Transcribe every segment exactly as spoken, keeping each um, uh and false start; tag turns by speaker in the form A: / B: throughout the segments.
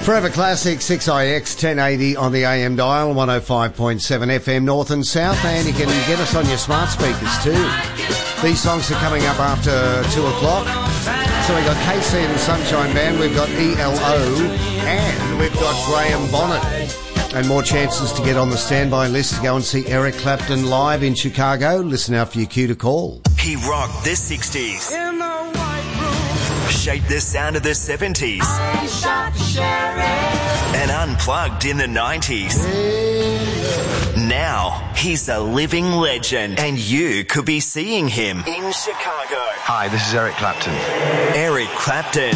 A: Forever Classic, six I X, ten eighty on the A M dial, one oh five point seven F M north and south, and you can get us on your smart speakers too. These songs are coming up after two o'clock. So we've got K C and the Sunshine Band, we've got E L O, and we've got Graham Bonnet. And more chances to get on the standby list to go and see Eric Clapton live in Chicago. Listen out for your cue to call.
B: He rocked the sixties. In the white room. Shaped the sound of the seventies. I shot the sheriff. And unplugged in the nineties. Yeah. Now, he's a living legend, and you could be seeing him in Chicago.
C: Hi, this is Eric Clapton.
B: Eric Clapton.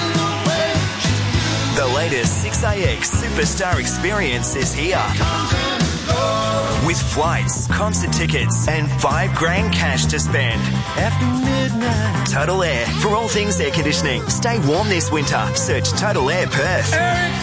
B: The latest six A X Superstar experience is here. With flights, concert tickets, and five grand cash to spend. After midnight. Total Air. For all things air conditioning. Stay warm this winter. Search Total Air Perth.
D: Eric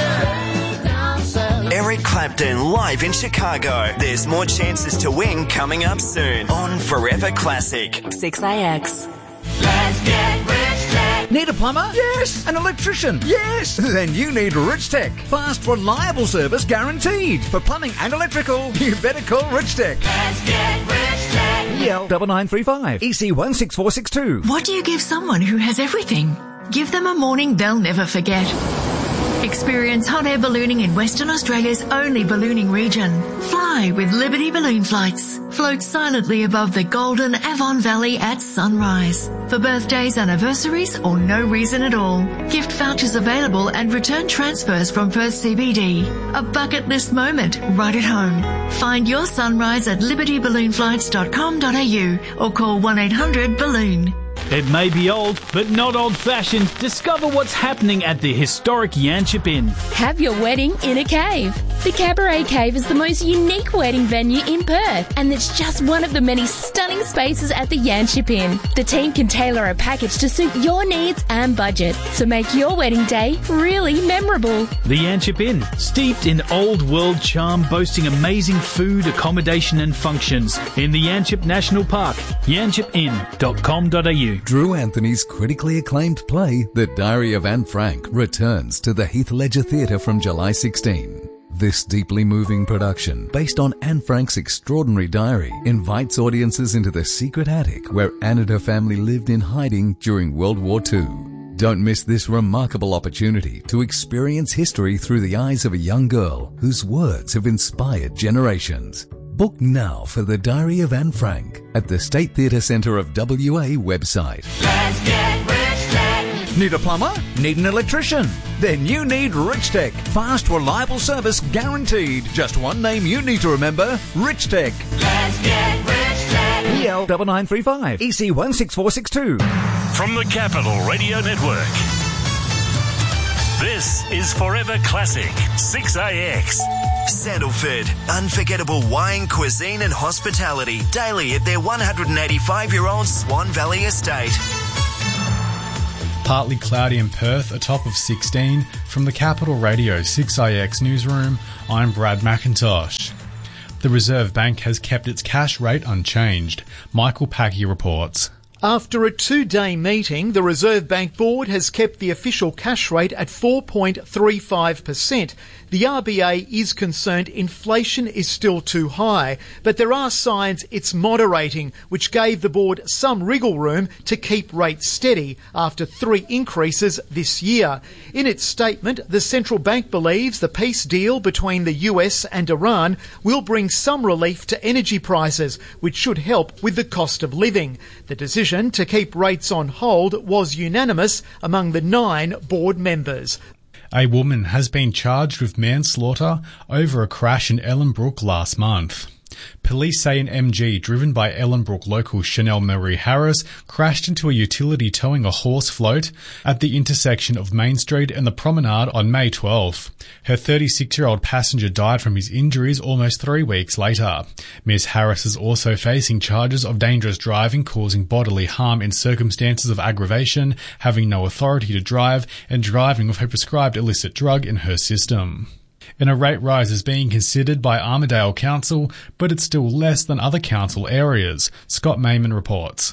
D: Clapton.
B: Eric Clapton live in Chicago. There's more chances to win coming up soon on Forever Classic.
E: six A X.
D: Let's get rich.
F: Need a plumber? Yes. An electrician? Yes. Then you need Rich Tech. Fast, reliable service guaranteed. For plumbing and electrical, you better call Rich Tech.
D: Let's get Rich Tech.
F: E L nine nine three five, E C one six four six two.
G: What do you give someone who has everything? Give them a morning they'll never forget. Experience hot air ballooning in Western Australia's only ballooning region. Fly with Liberty Balloon Flights. Float silently above the golden Avon Valley at sunrise. For birthdays, anniversaries, or no reason at all. Gift vouchers available and return transfers from Perth C B D. A bucket list moment right at home. Find your sunrise at liberty balloon flights dot com dot a u or call one eight hundred balloon.
H: It may be old, but not old-fashioned. Discover what's happening at the historic Yanchep Inn.
I: Have your wedding in a cave. The Cabaret Cave is the most unique wedding venue in Perth, and it's just one of the many stunning spaces at the Yanchep Inn. The team can tailor a package to suit your needs and budget, so make your wedding day really memorable.
H: The Yanchep Inn, steeped in old-world charm, boasting amazing food, accommodation and functions in the Yanchep National Park. yanchep inn dot com dot a u.
J: Drew Anthony's critically acclaimed play, The Diary of Anne Frank, returns to the Heath Ledger Theatre from July sixteenth. This deeply moving production, based on Anne Frank's extraordinary diary, invites audiences into the secret attic where Anne and her family lived in hiding during World War Two. Don't miss this remarkable opportunity to experience history through the eyes of a young girl whose words have inspired generations. Book now for The Diary of Anne Frank at the State Theatre Centre of W A website.
D: Let's get Rich Tech.
F: Need a plumber? Need an electrician? Then you need Rich Tech. Fast, reliable service guaranteed. Just one name you need to remember, Rich Tech.
D: Let's get Rich Tech.
F: E L nine nine three five, E C one six four six two.
K: From the Capital Radio Network, this is Forever Classic, six A X.
B: Sandalford, unforgettable wine, cuisine and hospitality daily at their one hundred eighty-five-year-old Swan Valley estate.
L: Partly cloudy in Perth, a top of sixteen. From the Capital Radio six A X newsroom, I'm Brad McIntosh. The Reserve Bank has kept its cash rate unchanged. Michael Packy reports.
M: After a two-day meeting, the Reserve Bank Board has kept the official cash rate at four point three five percent. The R B A is concerned inflation is still too high, but there are signs it's moderating, which gave the board some wriggle room to keep rates steady after three increases this year. In its statement, the central bank believes the peace deal between the U S and Iran will bring some relief to energy prices, which should help with the cost of living. The decision to keep rates on hold was unanimous among the nine board members.
L: A woman has been charged with manslaughter over a crash in Ellenbrook last month. Police say an M G driven by Ellenbrook local Chanel Marie Harris crashed into a utility towing a horse float at the intersection of Main Street and the Promenade on May twelfth. Her thirty-six-year-old passenger died from his injuries almost three weeks later. Miz Harris is also facing charges of dangerous driving, causing bodily harm in circumstances of aggravation, having no authority to drive, and driving with a prescribed illicit drug in her system. And a rate rise is being considered by Armidale Council, but it's still less than other council areas. Scott Mayman reports.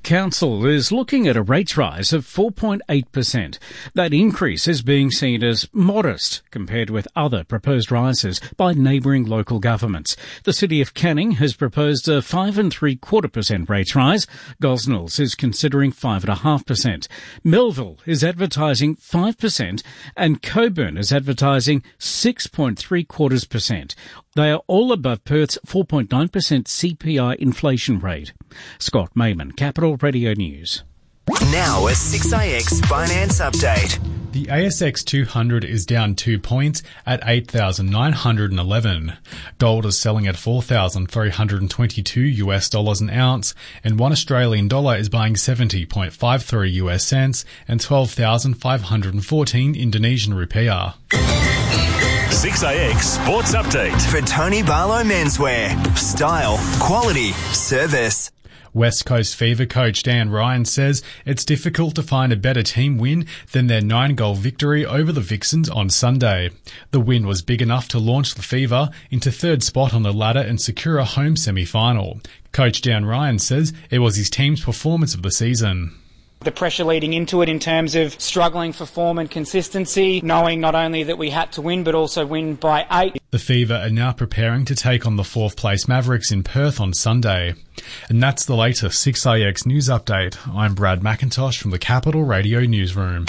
C: Council is looking at a rates rise of four point eight percent. That increase is being seen as modest compared with other proposed rises by neighbouring local governments. The City of Canning has proposed a five and three quarter percent rates rise. Gosnells is considering five and a half percent. Melville is advertising five percent and Coburn is advertising six point three quarters percent. They are all above Perth's four point nine percent C P I inflation rate. Scott Mayman, Capital Radio News.
B: Now a six A X finance update.
L: The A S X two hundred is down two points at eight thousand nine hundred eleven. Gold is selling at four thousand three hundred twenty-two US dollars an ounce, and one Australian dollar is buying seventy point five three US cents and twelve thousand five hundred fourteen Indonesian rupiah.
K: six A X Sports Update.
B: For Tony Barlow Menswear. Style, quality, service.
L: West Coast Fever coach Dan Ryan says it's difficult to find a better team win than their nine-goal victory over the Vixens on Sunday. The win was big enough to launch the Fever into third spot on the ladder and secure a home semi-final. Coach Dan Ryan says it was his team's performance of the season.
E: The pressure leading into it in terms of struggling for form and consistency, knowing not only that we had to win but also win by eight.
L: The Fever are now preparing to take on the fourth place Mavericks in Perth on Sunday. And that's the latest six A X news update. I'm Brad McIntosh from the Capital Radio Newsroom.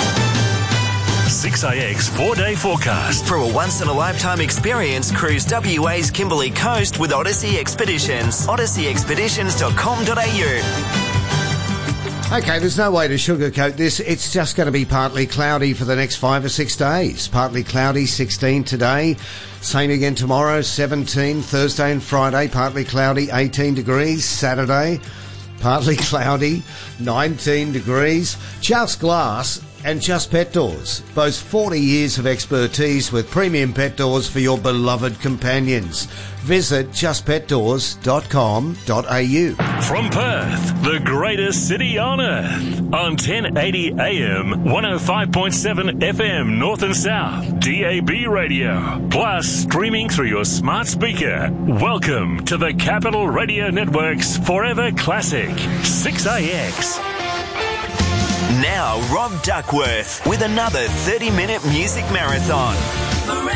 K: six A X four-day forecast.
B: For a once-in-a-lifetime experience, cruise W A's Kimberley Coast with Odyssey Expeditions. odyssey expeditions dot com dot a u.
A: Okay, there's no way to sugarcoat this. It's just going to be partly cloudy for the next five or six days. Partly cloudy, sixteen today. Same again tomorrow, seventeen. Thursday and Friday, partly cloudy, eighteen degrees. Saturday, partly cloudy, nineteen degrees. Just Glass and Just Pet Doors. Both forty years of expertise with premium pet doors for your beloved companions. Visit just pet doors dot com dot a u.
K: From Perth, the greatest city on earth. On ten eighty A M, one oh five point seven F M North and South, D A B radio. Plus streaming through your smart speaker. Welcome to the Capital Radio Network's Forever Classic, six A X.
B: Now Rob Duckworth with another thirty minute music marathon.